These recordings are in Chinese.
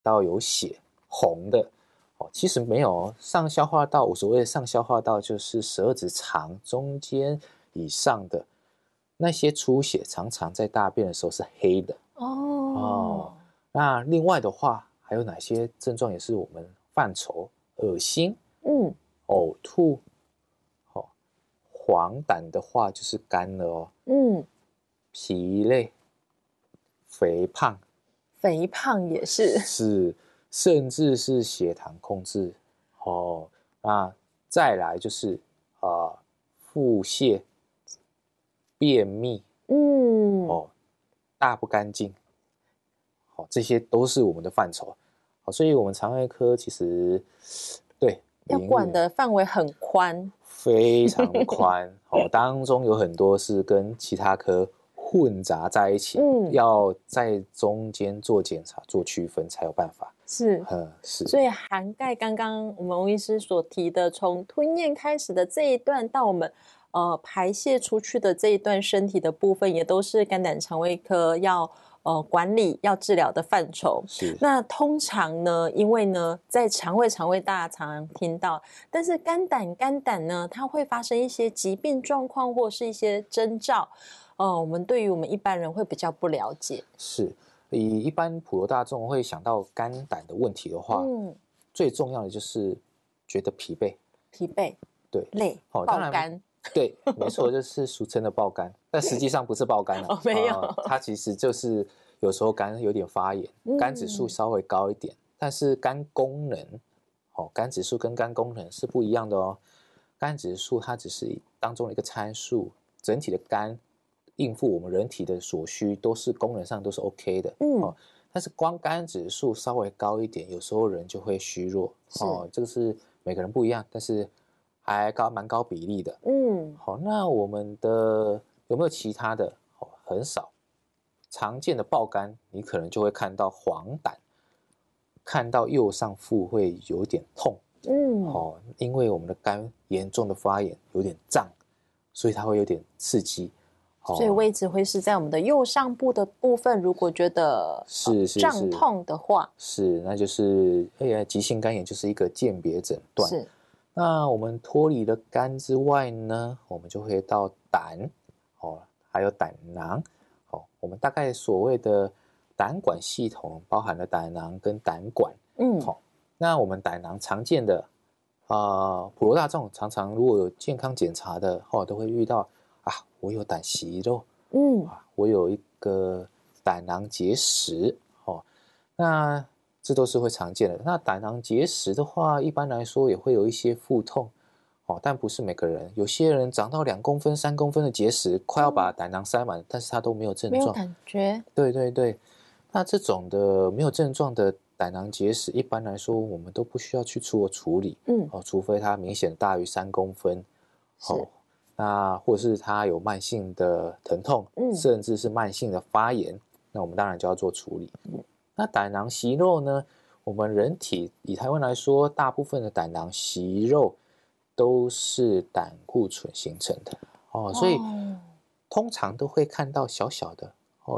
到有血红的其实没有上消化道，我所谓的上消化道就是12指肠中间以上的那些出血，常常在大便的时候是黑的那另外的话，还有哪些症状也是我们范畴？恶心，呕吐，黄疸的话就是干了疲累，肥胖也是， 甚至是血糖控制那再来就是腹泻、便秘，大不干净，这些都是我们的范畴。所以我们肠胃科其实对要管的范围很宽， 非常宽当中有很多是跟其他科混杂在一起，要在中间做检查做区分才有办法。 是，所以涵盖刚刚我们吴医师所提的，从吞咽开始的这一段到我们排泄出去的这一段身体的部分，也都是肝胆肠胃科要管理要治疗的范畴。那通常呢，因为呢在肠胃大家常常听到，但是肝胆呢它会发生一些疾病状况或是一些征兆我们对于我们一般人会比较不了解。 是以一般普罗大众会想到肝胆的问题的话最重要的就是觉得疲惫对累爆肝对没错就是俗称的爆肝但实际上不是爆肝没有它其实就是有时候肝有点发炎肝指数稍微高一点但是肝功能肝指数跟肝功能是不一样的肝指数它只是当中的一个参数整体的肝应付我们人体的所需都是功能上都是 OK 的但是光肝指数稍微高一点有时候人就会虚弱这个是每个人不一样但是还蛮高比例的好那我们的有没有其他的很少常见的爆肝你可能就会看到黄疸看到右上腹会有点痛因为我们的肝严重的发炎有点胀所以它会有点刺激所以位置会是在我们的右上部的部分如果觉得胀痛的话那就是急性肝炎就是一个鉴别诊断那我们脱离了肝之外呢我们就会到胆还有胆囊我们大概所谓的胆管系统包含了胆囊跟胆管那我们胆囊常见的普罗大众常常如果有健康检查的都会遇到我有胆息肉我有一个胆囊结石那这都是会常见的那胆囊结石的话一般来说也会有一些腹痛但不是每个人有些人长到2公分3公分的结石快要把胆囊塞满但是他都没有症状没有感觉对那这种的没有症状的胆囊结石一般来说我们都不需要去做处理除非它明显大于3公分那或者是它有慢性的疼痛甚至是慢性的发炎那我们当然就要做处理那胆囊息肉呢我们人体以台湾来说大部分的胆囊息肉都是胆固醇形成的所以通常都会看到小小的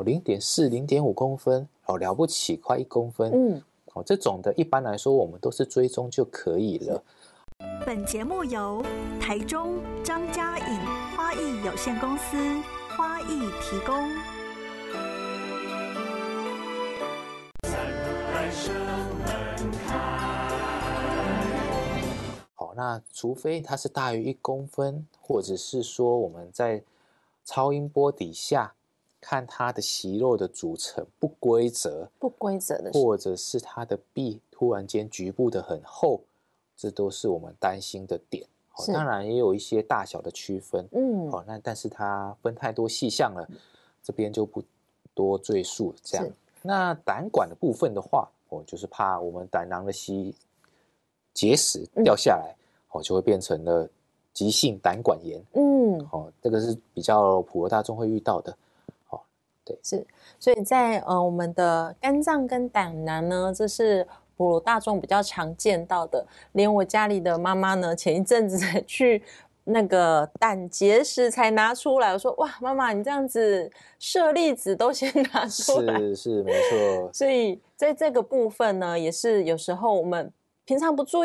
0.4 0.5公分了不起快1公分这种的一般来说我们都是追踪就可以了本节目由台中张家颖花艺有限公司花艺提供。 那除非它是大于1公分，或者是说我们在超音波底下看它的息肉的组成不规则的，或者是它的壁突然间局部的很厚，这都是我们担心的点。当然也有一些大小的区分，那但是它分太多细项了，这边就不多赘述。这样，那胆管的部分的话，就是怕我们胆囊的结石掉下来，就会变成了急性胆管炎。这个是比较普罗大众会遇到的。对， 是，所以在我们的肝脏跟胆囊呢，这是普罗大众比较常见到的。连我家里的妈妈呢，前一阵子去那个胆结石才拿出来。我说哇，妈妈，你这样子舍利子都先拿出来， 是没错。 所以在这个部分呢，也是有时候我们平常不注意。